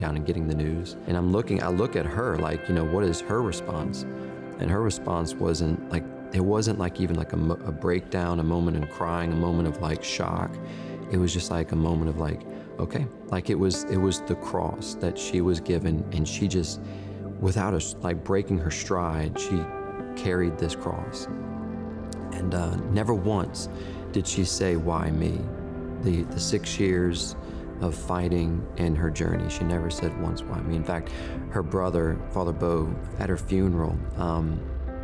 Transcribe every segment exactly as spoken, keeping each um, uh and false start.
down and getting the news. And I'm looking, I look at her like, you know, what is her response? And her response wasn't like, it wasn't like even like a, a breakdown, a moment of crying, a moment of like shock. It was just like a moment of like, okay, like it was, it was the cross that she was given, and she just, without a, like breaking her stride, she carried this cross. And uh, never once did she say, why me? The, the six years of fighting and her journey, she never said once, why me? In fact, her brother, Father Bo, at her funeral, um,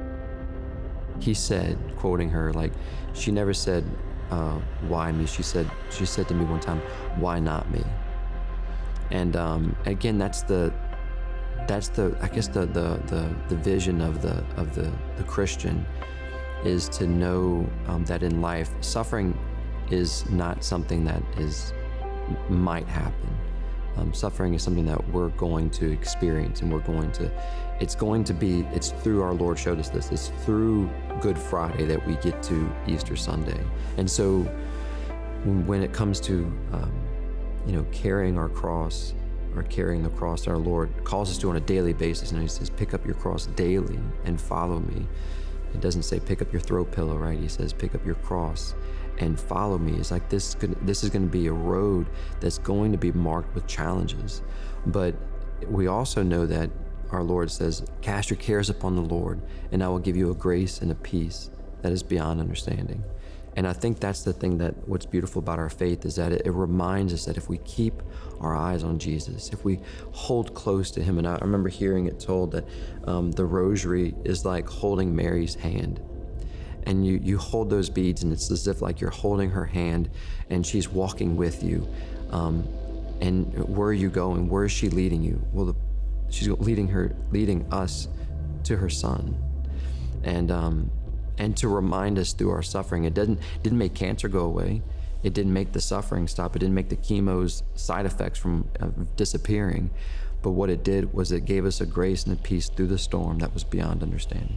he said, quoting her, like, she never said, uh, why me? She said, she said to me one time, why not me? And um, again, that's the, that's the, I guess the, the, the, the vision of the, of the, the Christian, is to know um, that in life, suffering is not something that is, might happen. Um, suffering is something that we're going to experience, and we're going to, it's going to be, it's through, our Lord showed us this, it's through Good Friday that we get to Easter Sunday. And so when it comes to, um, you know, carrying our cross, or carrying the cross that our Lord calls us to on a daily basis, and he says, pick up your cross daily and follow me. It doesn't say pick up your throw pillow, right? He says pick up your cross and follow me. It's like this, this is going to be a road that's going to be marked with challenges. But we also know that our Lord says, cast your cares upon the Lord, and I will give you a grace and a peace that is beyond understanding. And I think that's the thing, that what's beautiful about our faith is that it, it reminds us that if we keep our eyes on Jesus, if we hold close to him, and I remember hearing it told that um, the rosary is like holding Mary's hand. And you, you hold those beads, and it's as if like you're holding her hand and she's walking with you. Um, and where are you going? Where is she leading you? Well, the, she's leading her, leading us to her son. And, um, and to remind us through our suffering, it didn't, didn't make cancer go away. It didn't make the suffering stop. It didn't make the chemo's side effects from uh, disappearing. But what it did was it gave us a grace and a peace through the storm that was beyond understanding.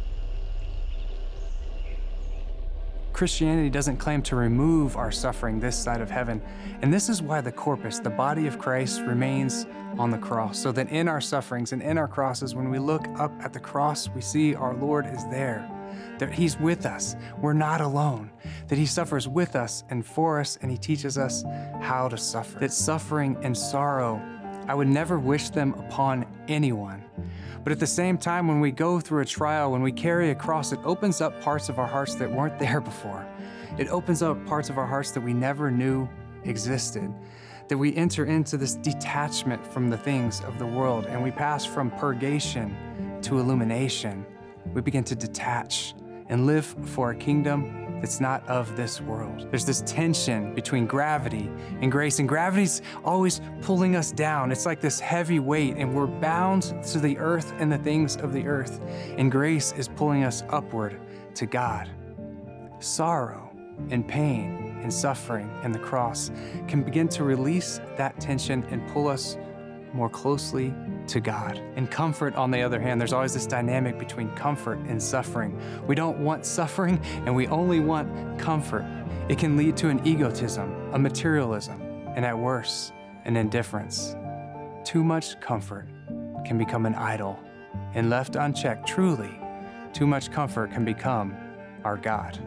Christianity doesn't claim to remove our suffering this side of heaven. And this is why the corpus, the body of Christ, remains on the cross. So that in our sufferings and in our crosses, when we look up at the cross, we see our Lord is there, that he's with us. We're not alone, that he suffers with us and for us, and he teaches us how to suffer. That suffering and sorrow, I would never wish them upon anyone. But at the same time, when we go through a trial, when we carry a cross, it opens up parts of our hearts that weren't there before. It opens up parts of our hearts that we never knew existed. That we enter into this detachment from the things of the world, and we pass from purgation to illumination. We begin to detach and live for a kingdom that's not of this world. There's this tension between gravity and grace, and gravity's always pulling us down. It's like this heavy weight, and we're bound to the earth and the things of the earth, and grace is pulling us upward to God. Sorrow and pain and suffering and the cross can begin to release that tension and pull us more closely to God. And comfort, on the other hand, there's always this dynamic between comfort and suffering. We don't want suffering, and we only want comfort. It can lead to an egotism, a materialism, and at worst, an indifference. Too much comfort can become an idol, and left unchecked, truly, too much comfort can become our God.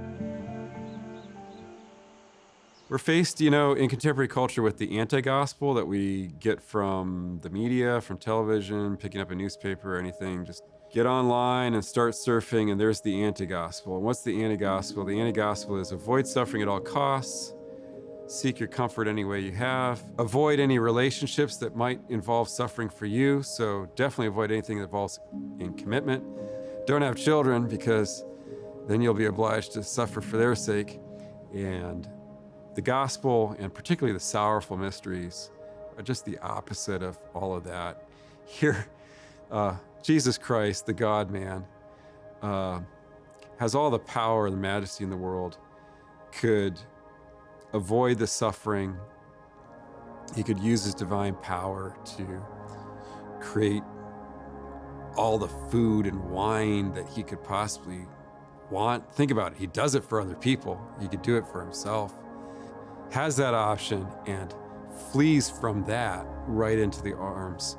We're faced, you know, in contemporary culture with the anti-gospel that we get from the media, from television, picking up a newspaper or anything. Just get online and start surfing, and there's the anti-gospel. And what's the anti-gospel? The anti-gospel is avoid suffering at all costs, seek your comfort any way you have, avoid any relationships that might involve suffering for you, so definitely avoid anything that involves in commitment. Don't have children, because then you'll be obliged to suffer for their sake. And the gospel, and particularly the sorrowful mysteries, are just the opposite of all of that. Here, uh, Jesus Christ, the God-man, uh, has all the power and the majesty in the world, could avoid the suffering. He could use his divine power to create all the food and wine that he could possibly want. Think about it, he does it for other people. He could do it for himself. Has that option and flees from that right into the arms